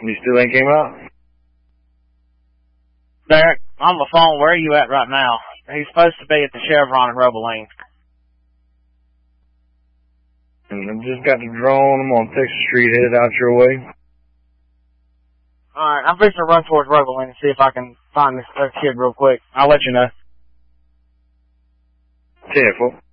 You still ain't came out? Derek, on the phone. Where are you at right now? He's supposed to be at the Chevron in Roboline. I've just got the drone. I'm on Texas Street, headed out your way. Alright, I'm fixing to run towards Roboline and see if I can find this kid real quick. I'll let you know. 10-4.